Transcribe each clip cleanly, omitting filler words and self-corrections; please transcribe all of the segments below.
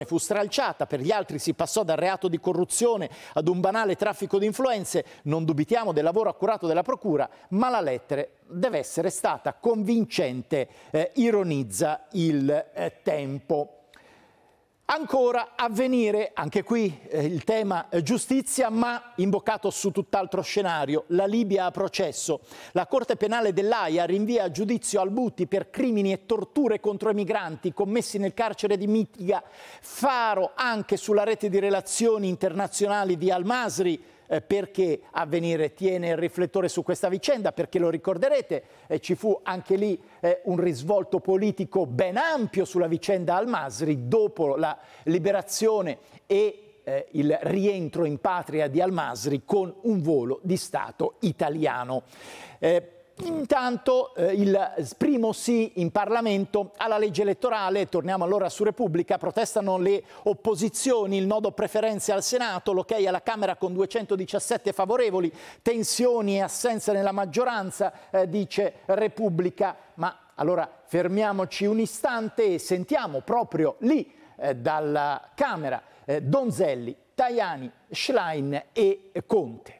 fu stralciata, per gli altri si passò dal reato di corruzione ad un banale traffico di influenze. Non dubitiamo del lavoro accurato della Procura, ma la lettera deve essere stata convincente, ironizza il Tempo. Ancora a venire, anche qui il tema giustizia, ma imboccato su tutt'altro scenario, la Libia a processo. La Corte Penale dell'Aia rinvia a giudizio Al-Buti per crimini e torture contro i migranti commessi nel carcere di Mitiga, faro anche sulla rete di relazioni internazionali di Al-Masri. Perché Avvenire tiene il riflettore su questa vicenda? Perché lo ricorderete, ci fu anche lì un risvolto politico ben ampio sulla vicenda Al-Masri dopo la liberazione e il rientro in patria di Al-Masri con un volo di Stato italiano. Intanto il primo sì in Parlamento alla legge elettorale, torniamo allora su Repubblica, protestano le opposizioni, il nodo preferenze al Senato, l'ok alla Camera con 217 favorevoli, tensioni e assenza nella maggioranza, dice Repubblica. Ma allora fermiamoci un istante e sentiamo proprio lì dalla Camera Donzelli, Tajani, Schlein e Conte.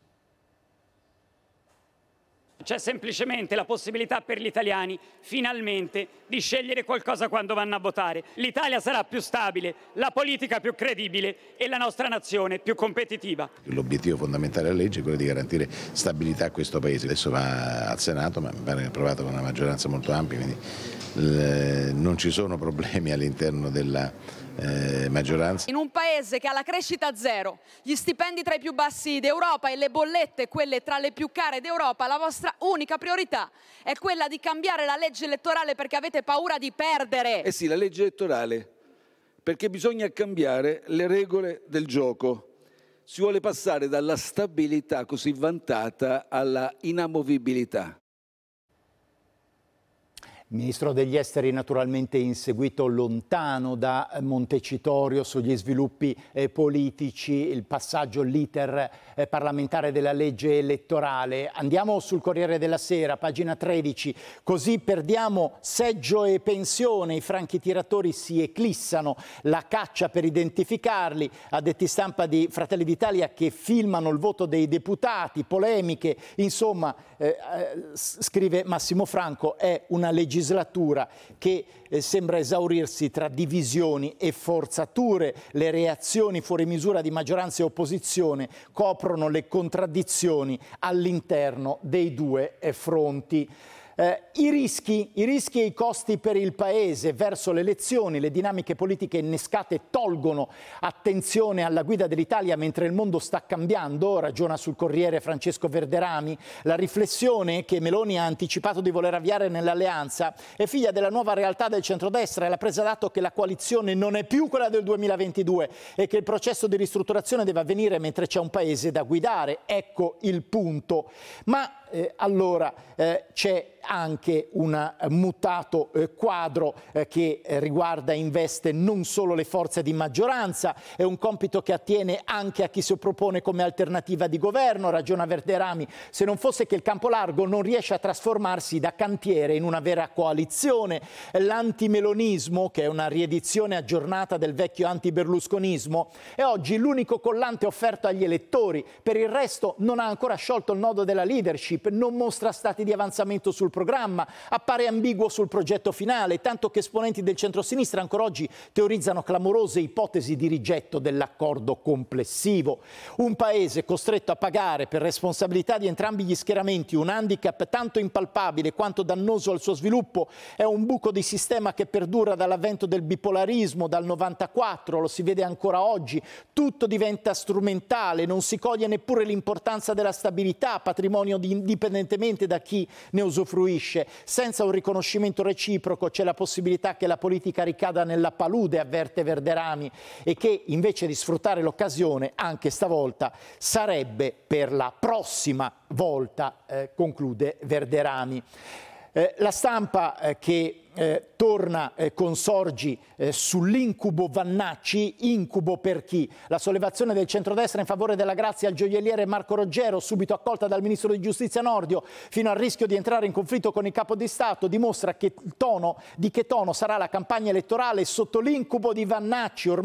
C'è semplicemente la possibilità per gli italiani, finalmente, di scegliere qualcosa quando vanno a votare. L'Italia sarà più stabile, la politica più credibile e la nostra nazione più competitiva. L'obiettivo fondamentale della legge è quello di garantire stabilità a questo Paese. Adesso va al Senato, ma mi pare che è approvato con una maggioranza molto ampia, quindi non ci sono problemi all'interno della maggioranza. In un paese che ha la crescita zero, gli stipendi tra i più bassi d'Europa e le bollette quelle tra le più care d'Europa, la vostra unica priorità è quella di cambiare la legge elettorale perché avete paura di perdere. Eh sì, la legge elettorale, perché bisogna cambiare le regole del gioco. Si vuole passare dalla stabilità così vantata alla inamovibilità. Il ministro degli esteri naturalmente inseguito lontano da Montecitorio sugli sviluppi politici, il passaggio, l'iter parlamentare della legge elettorale. Andiamo sul Corriere della Sera, pagina 13, così perdiamo seggio e pensione, i franchi tiratori si eclissano, la caccia per identificarli, addetti stampa di Fratelli d'Italia che filmano il voto dei deputati, polemiche, insomma, scrive Massimo Franco, è una legislatura che sembra esaurirsi tra divisioni e forzature. Le reazioni fuori misura di maggioranza e opposizione coprono le contraddizioni all'interno dei due fronti. I rischi e i costi per il Paese verso le elezioni, le dinamiche politiche innescate tolgono attenzione alla guida dell'Italia mentre il mondo sta cambiando, ragiona sul Corriere Francesco Verderami. La riflessione che Meloni ha anticipato di voler avviare nell'alleanza è figlia della nuova realtà del centrodestra e la presa d'atto che la coalizione non è più quella del 2022 e che il processo di ristrutturazione deve avvenire mentre c'è un Paese da guidare. Ecco il punto. Ma allora c'è anche un mutato quadro che riguarda e investe non solo le forze di maggioranza, è un compito che attiene anche a chi si propone come alternativa di governo, ragiona Verderami, se non fosse che il campo largo non riesce a trasformarsi da cantiere in una vera coalizione. L'antimelonismo, che è una riedizione aggiornata del vecchio antiberlusconismo, è oggi l'unico collante offerto agli elettori, per il resto non ha ancora sciolto il nodo della leadership, non mostra stati di avanzamento sul programma, appare ambiguo sul progetto finale, tanto che esponenti del centrosinistra ancora oggi teorizzano clamorose ipotesi di rigetto dell'accordo complessivo. Un Paese costretto a pagare per responsabilità di entrambi gli schieramenti un handicap tanto impalpabile quanto dannoso al suo sviluppo, è un buco di sistema che perdura dall'avvento del bipolarismo, dal 94, lo si vede ancora oggi, tutto diventa strumentale, non si coglie neppure l'importanza della stabilità, patrimonio indipendentemente da chi ne usufruisce. Senza un riconoscimento reciproco c'è la possibilità che la politica ricada nella palude, avverte Verderami, e che invece di sfruttare l'occasione, anche stavolta, sarebbe per la prossima volta, conclude Verderami. La Stampa che torna con Sorgi sull'incubo Vannacci, incubo per chi? La sollevazione del centrodestra in favore della grazia al gioielliere Marco Roggero, subito accolta dal ministro di giustizia Nordio, fino al rischio di entrare in conflitto con il capo di Stato, dimostra di che tono sarà la campagna elettorale sotto l'incubo di Vannacci.